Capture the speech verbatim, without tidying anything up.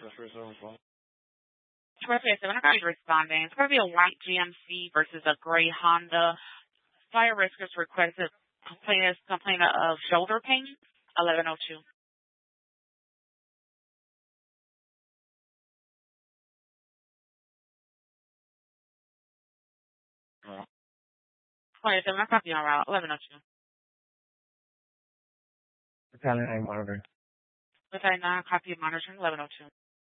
Perfect. So I'm going to be responding. It's going to be a white G M C versus a gray Honda. Fire risk is requested. Complainant, complainant of shoulder pain. eleven oh two. twenty-seven, I'm copying on route. eleven oh two. Battalion nine monitor. Battalion nine, copy of monitoring. eleven oh two.